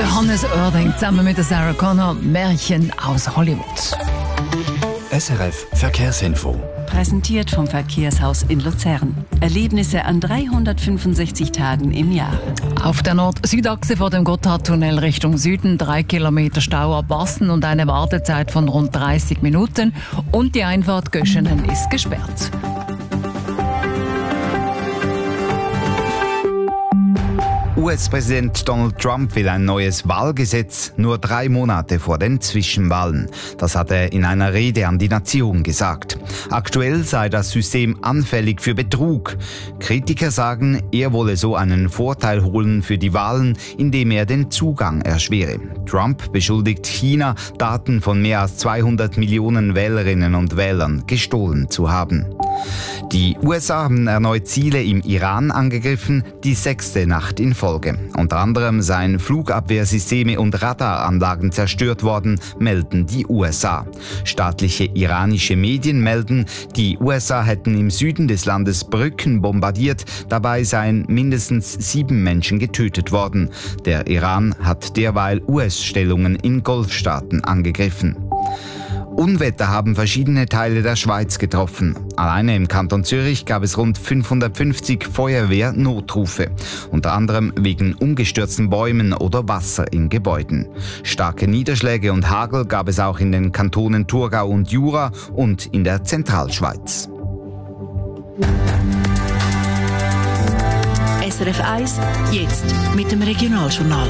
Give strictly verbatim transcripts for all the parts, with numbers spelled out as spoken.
Der Hannes Oerding zusammen mit der Sarah Connor, Märchen aus Hollywood. S R F Verkehrsinfo. Präsentiert vom Verkehrshaus in Luzern. Erlebnisse an dreihundertfünfundsechzig Tagen im Jahr. Auf der Nord-Süd-Achse vor dem Gotthardtunnel Richtung Süden drei Kilometer Stau ab Bassen und eine Wartezeit von rund dreißig Minuten. Und die Einfahrt Göschenen ist gesperrt. U S-Präsident Donald Trump will ein neues Wahlgesetz nur drei Monate vor den Zwischenwahlen. Das hat er in einer Rede an die Nation gesagt. Aktuell sei das System anfällig für Betrug. Kritiker sagen, er wolle so einen Vorteil holen für die Wahlen, indem er den Zugang erschwere. Trump beschuldigt China, Daten von mehr als zweihundert Millionen Wählerinnen und Wählern gestohlen zu haben. Die U S A haben erneut Ziele im Iran angegriffen, die sechste Nacht in Folge. Unter anderem seien Flugabwehrsysteme und Radaranlagen zerstört worden, melden die U S A. Staatliche iranische Medien melden, die U S A hätten im Süden des Landes Brücken bombardiert, dabei seien mindestens sieben Menschen getötet worden. Der Iran hat derweil U S-Stellungen in Golfstaaten angegriffen. Unwetter haben verschiedene Teile der Schweiz getroffen. Alleine im Kanton Zürich gab es rund fünfhundertfünfzig Feuerwehr-Notrufe, unter anderem wegen umgestürzten Bäumen oder Wasser in Gebäuden. Starke Niederschläge und Hagel gab es auch in den Kantonen Thurgau und Jura und in der Zentralschweiz. S R F eins, jetzt mit dem Regionaljournal.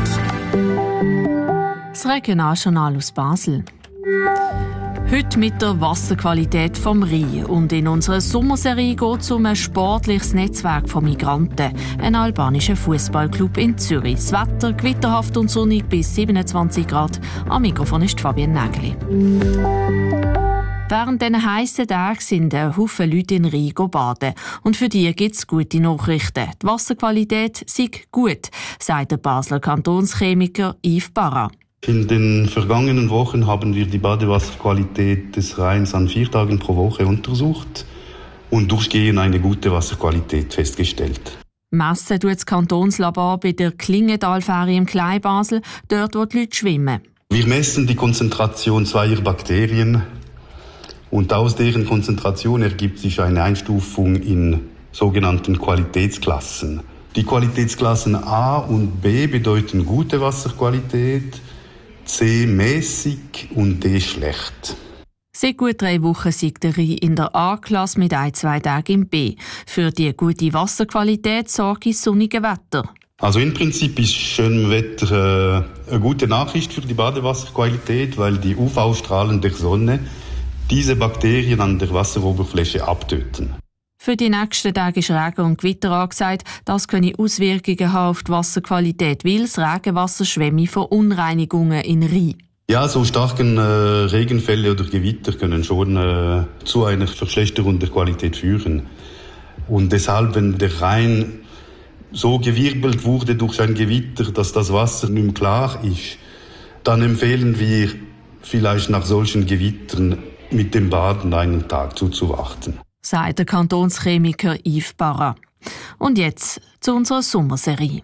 Das Regionaljournal aus Basel. Heute mit der Wasserqualität vom Rhein. Und in unserer Sommerserie geht es um ein sportliches Netzwerk von Migranten, ein albanischer Fußballclub in Zürich. Das Wetter gewitterhaft und sonnig bis siebenundzwanzig Grad. Am Mikrofon ist Fabian Nägeli. Während diesen heissen Tagen sind ein Haufen Leute in Rhein baden. Und für die gibt es gute Nachrichten. Die Wasserqualität sei gut, sagt der Basler Kantonschemiker Yves Barra. In den vergangenen Wochen haben wir die Badewasserqualität des Rheins an vier Tagen pro Woche untersucht und durchgehend eine gute Wasserqualität festgestellt. Messen tut das Kantonslabor bei der Klingentalfähre im Kleinbasel, dort wo die Leute schwimmen. Wir messen die Konzentration zweier Bakterien und aus deren Konzentration ergibt sich eine Einstufung in sogenannten Qualitätsklassen. Die Qualitätsklassen A und B bedeuten gute Wasserqualität, C mäßig und D schlecht. Seit gut drei Wochen siegt der Rhein in der A-Klasse mit ein, zwei Tagen im B. Für die gute Wasserqualität sorgt das sonnige Wetter. Also im Prinzip ist schönes Wetter äh, eine gute Nachricht für die Badewasserqualität, weil die U V-Strahlen der Sonne diese Bakterien an der Wasseroberfläche abtöten. Für die nächsten Tage ist Regen und Gewitter angesagt. Das können Auswirkungen haben auf die Wasserqualität, weil das Regenwasser schwemme vor Unreinigungen in Rhein. Ja, so starken äh, Regenfälle oder Gewitter können schon äh, zu einer Verschlechterung der Qualität führen. Und deshalb, wenn der Rhein so gewirbelt wurde durch ein Gewitter, dass das Wasser nicht mehr klar ist, dann empfehlen wir vielleicht nach solchen Gewittern mit dem Baden einen Tag zuzuwarten, sagt der Kantonschemiker Yves Barra. Und jetzt zu unserer Sommerserie.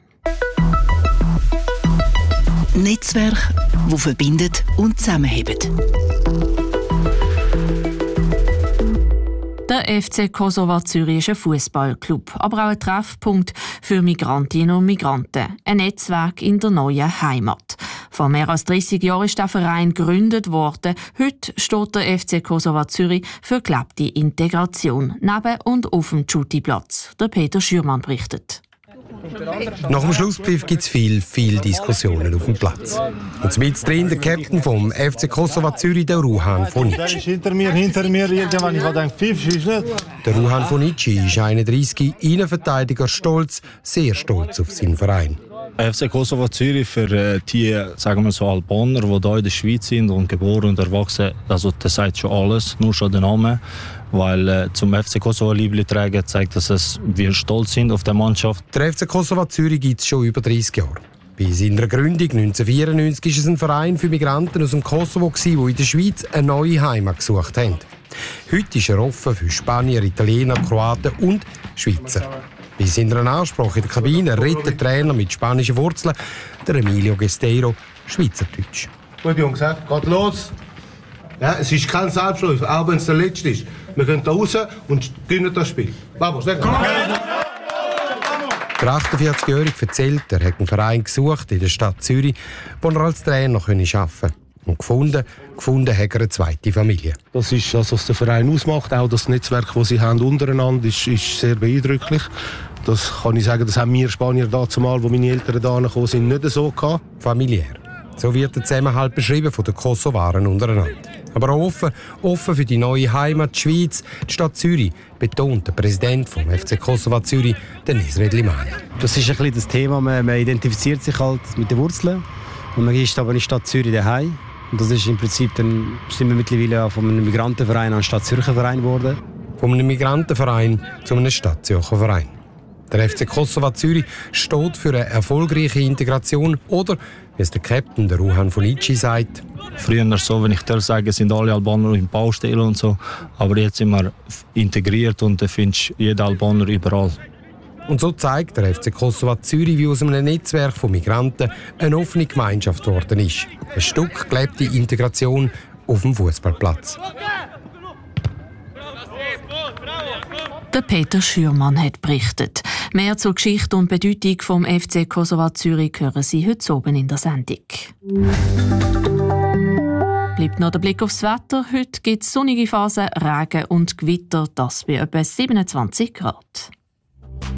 Netzwerk, das verbindet und zusammenhält. Der F C Kosova Zürich ist ein Fußballclub, aber auch ein Treffpunkt für Migrantinnen und Migranten. Ein Netzwerk in der neuen Heimat. Vor mehr als dreissig Jahren ist der Verein gegründet worden. Heute steht der F C Kosova Zürich für gelebte Integration, neben und auf dem Schutiplatz. Der Peter Schürmann berichtet. Nach dem Schlusspfiff gibt es viel, viel Diskussionen auf dem Platz. Und mit drin der Captain vom F C Kosova Zürich, der Ruhan Fonici. Hinter mir, hinter mir, irgendwann, ich habe Pfiff, schießt nicht. Der Ruhan Fonici ist einunddreissig, Innenverteidiger, stolz, sehr stolz auf seinen Verein. F C Kosova Zürich für die, sagen wir so, Albaner, die hier in der Schweiz sind und geboren und erwachsen, also das sagt schon alles, nur schon der Name. Weil äh, zum F C Kosova Liebling tragen zeigt, dass es, wir stolz sind auf die Mannschaft. Der F C Kosova Zürich gibt es schon über dreissig Jahre. Bei seiner Gründung neunzehnhundertvierundneunzig war es ein Verein für Migranten aus dem Kosovo, die in der Schweiz eine neue Heimat gesucht haben. Heute ist er offen für Spanier, Italiener, Kroaten und Schweizer. Bei seiner Ansprache in der Kabine redet der Trainer mit spanischen Wurzeln, der Emilio Gesteiro, Schweizerdeutsch. Gut, Jungs, geht los. Ja, es ist kein Selbstläufer, auch wenn es der letzte ist. Wir gehen da raus und gewinnen das Spiel. Vamos, weg! Der achtundvierzigjährige erzählt, er hat einen Verein gesucht in der Stadt Zürich, wo er als Trainer arbeiten konnte. Und gefunden, gefunden hat er eine zweite Familie. Das ist das, was der Verein ausmacht. Auch das Netzwerk, das sie haben untereinander, ist, ist sehr beeindrucklich. Das kann ich sagen, das haben wir Spanier da zumal, wo meine Eltern da gekommen sind, nicht so gehabt. Familiär. So wird der Zusammenhalt beschrieben von den Kosovaren untereinander. Aber auch offen, offen für die neue Heimat, die Schweiz, die Stadt Zürich, betont der Präsident vom F C Kosova Zürich, der Nesret Limani. Das ist ein bisschen das Thema, man, man identifiziert sich halt mit den Wurzeln und man ist aber in die Stadt Zürich daheim. Und das ist im Prinzip, dann sind wir mittlerweile von einem Migrantenverein an einen Stadt-Zürcher Verein geworden. Von einem Migrantenverein zu einem Stadt-Zürcher Verein. Der F C Kosova Zürich steht für eine erfolgreiche Integration oder, wie es der Captain, der Ruhan Fonici, sagt. Früher so, wenn ich dir sage, sind alle Albaner in Baustellen und so. Aber jetzt sind wir integriert und da findest du jeden Albaner überall. Und so zeigt der F C Kosova Zürich, wie aus einem Netzwerk von Migranten eine offene Gemeinschaft geworden ist. Ein Stück gelebte Integration auf dem Fußballplatz. Der Peter Schürmann hat berichtet. Mehr zur Geschichte und Bedeutung vom F C Kosova Zürich hören Sie heute oben in der Sendung. Bleibt noch der Blick aufs Wetter. Heute gibt es sonnige Phasen, Regen und Gewitter, das bei etwa siebenundzwanzig Grad.